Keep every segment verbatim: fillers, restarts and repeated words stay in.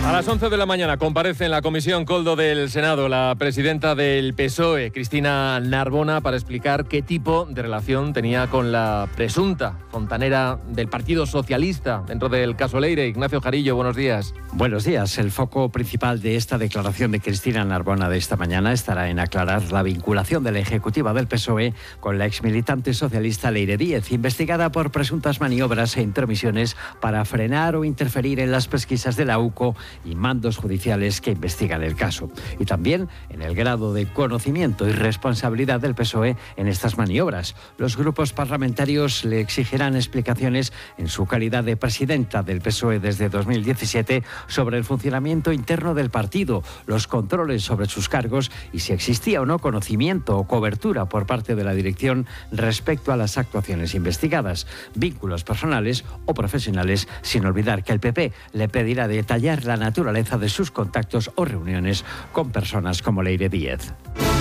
A las once de la mañana comparece en la Comisión Coldo del Senado la presidenta del P S O E, Cristina Narbona, para explicar qué tipo de relación tenía con la presunta fontanera del Partido Socialista dentro del caso Leire. Ignacio Jarillo, buenos días. Buenos días. El foco principal de esta declaración de Cristina Narbona de esta mañana estará en aclarar la vinculación de la ejecutiva del P S O E con la exmilitante socialista Leire Díez, investigada por presuntas maniobras e intromisiones para frenar o interferir en las pesquisas de la U C O y mandos judiciales que investigan el caso. Y también en el grado de conocimiento y responsabilidad del P S O E en estas maniobras. Los grupos parlamentarios le exigirán explicaciones en su calidad de presidenta del P S O E desde dos mil diecisiete sobre el funcionamiento interno del partido, los controles sobre sus cargos y si existía o no conocimiento o cobertura por parte de la dirección respecto a las actuaciones investigadas, vínculos personales o profesionales, sin olvidar que el P P le pedirá detallar la naturaleza de sus contactos o reuniones con personas como Leire Díez.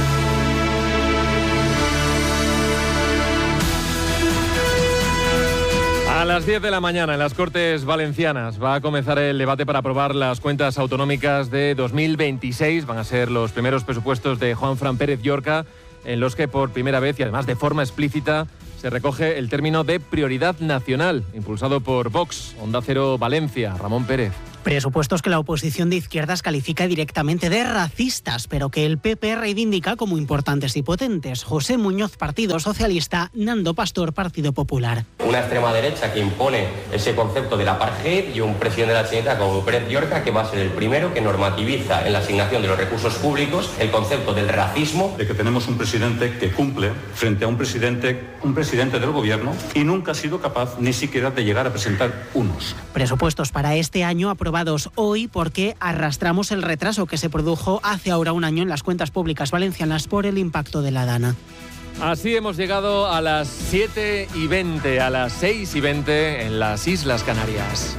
A las diez de la mañana en las Cortes Valencianas va a comenzar el debate para aprobar las cuentas autonómicas de dos mil veintiséis. Van a ser los primeros presupuestos de Juanfran Pérez Llorca, en los que por primera vez y además de forma explícita se recoge el término de prioridad nacional, impulsado por Vox. Onda Cero Valencia, Ramón Pérez. Presupuestos que la oposición de izquierdas califica directamente de racistas, pero que el P P reivindica como importantes y potentes. José Muñoz, Partido Socialista; Nando Pastor, Partido Popular. Una extrema derecha que impone ese concepto del apartheid y un presidente de la Generalitat como Pérez Llorca, que va a ser el primero que normativiza en la asignación de los recursos públicos el concepto del racismo. De que tenemos un presidente que cumple frente a un presidente, un presidente del gobierno y nunca ha sido capaz ni siquiera de llegar a presentar unos. Presupuestos para este año aprobados hoy porque arrastramos el retraso que se produjo hace ahora un año en las cuentas públicas valencianas por el impacto de la Dana. Así hemos llegado a las siete y veinte, a las seis y veinte en las Islas Canarias.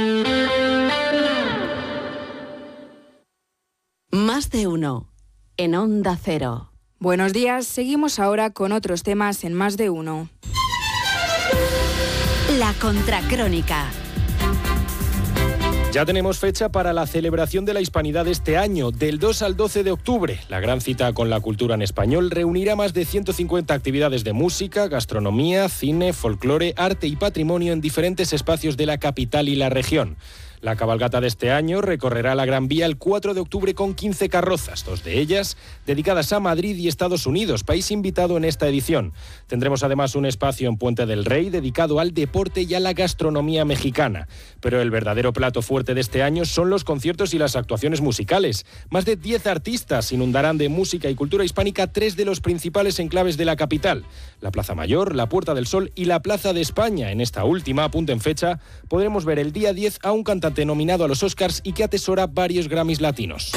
Más de uno en Onda Cero. Buenos días, seguimos ahora con otros temas en Más de uno. La Contracrónica. Ya tenemos fecha para la celebración de la Hispanidad este año, del dos al doce de octubre. La gran cita con la cultura en español reunirá más de ciento cincuenta actividades de música, gastronomía, cine, folclore, arte y patrimonio en diferentes espacios de la capital y la región. La cabalgata de este año recorrerá la Gran Vía el cuatro de octubre con quince carrozas, dos de ellas dedicadas a Madrid y Estados Unidos, país invitado en esta edición. Tendremos además un espacio en Puente del Rey dedicado al deporte y a la gastronomía mexicana. Pero el verdadero plato fuerte de este año son los conciertos y las actuaciones musicales. Más de diez artistas inundarán de música y cultura hispánica tres de los principales enclaves de la capital: la Plaza Mayor, la Puerta del Sol y la Plaza de España. En esta última, apunten fecha, podremos ver el día diez a un cantante nominado a los Oscars y que atesora varios Grammys latinos.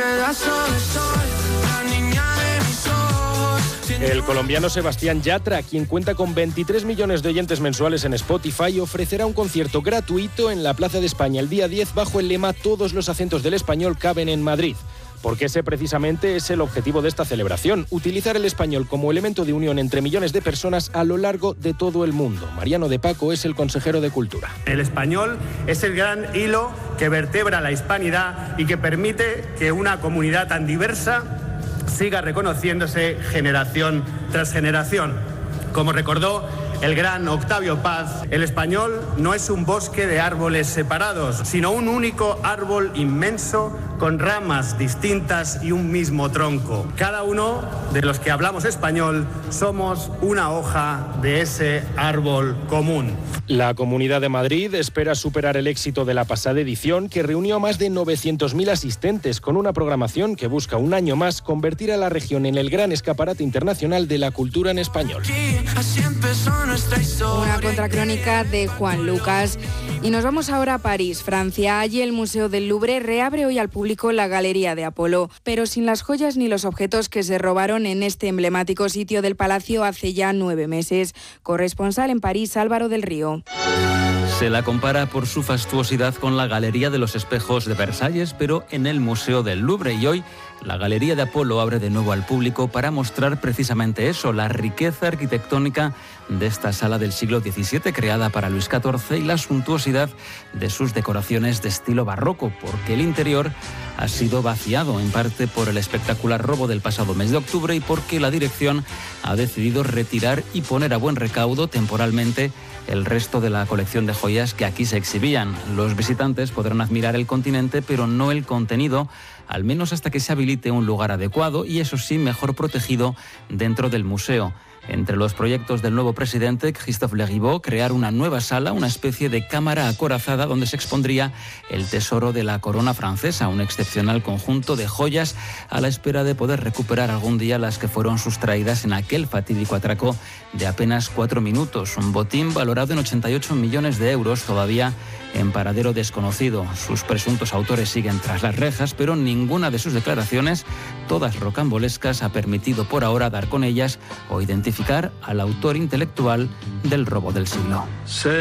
El colombiano Sebastián Yatra, quien cuenta con veintitrés millones de oyentes mensuales en Spotify, ofrecerá un concierto gratuito en la Plaza de España el día diez bajo el lema "Todos los acentos del español caben en Madrid". Porque ese precisamente es el objetivo de esta celebración: utilizar el español como elemento de unión entre millones de personas a lo largo de todo el mundo. Mariano de Paco es el consejero de Cultura. El español es el gran hilo que vertebra la hispanidad y que permite que una comunidad tan diversa siga reconociéndose generación tras generación. Como recordó el gran Octavio Paz, el español no es un bosque de árboles separados, sino un único árbol inmenso con ramas distintas y un mismo tronco. Cada uno de los que hablamos español somos una hoja de ese árbol común. La Comunidad de Madrid espera superar el éxito de la pasada edición, que reunió a más de novecientos mil asistentes, con una programación que busca un año más convertir a la región en el gran escaparate internacional de la cultura en español. Una contracrónica de Juan Lucas. Y nos vamos ahora a París, Francia. Allí el Museo del Louvre reabre hoy al público la Galería de Apolo, pero sin las joyas ni los objetos que se robaron en este emblemático sitio del palacio hace ya nueve meses. Corresponsal en París, Álvaro del Río. Se la compara por su fastuosidad con la Galería de los Espejos de Versalles, pero en el Museo del Louvre. Y hoy la Galería de Apolo abre de nuevo al público para mostrar precisamente eso, la riqueza arquitectónica de esta sala del siglo diecisiete creada para Luis catorce y la suntuosidad de sus decoraciones de estilo barroco, porque el interior ha sido vaciado en parte por el espectacular robo del pasado mes de octubre y porque la dirección ha decidido retirar y poner a buen recaudo temporalmente el resto de la colección de joyas que aquí se exhibían. Los visitantes podrán admirar el continente, pero no el contenido, al menos hasta que se habilite un lugar adecuado y, eso sí, mejor protegido dentro del museo. Entre los proyectos del nuevo presidente, Christophe Leriveau, crear una nueva sala, una especie de cámara acorazada donde se expondría el tesoro de la corona francesa, un excepcional conjunto de joyas a la espera de poder recuperar algún día las que fueron sustraídas en aquel fatídico atraco de apenas cuatro minutos. Un botín valorado en ochenta y ocho millones de euros, todavía en paradero desconocido. Sus presuntos autores siguen tras las rejas, pero ninguna de sus declaraciones, todas rocambolescas, ha permitido por ahora dar con ellas o identificar al autor intelectual del robo del siglo.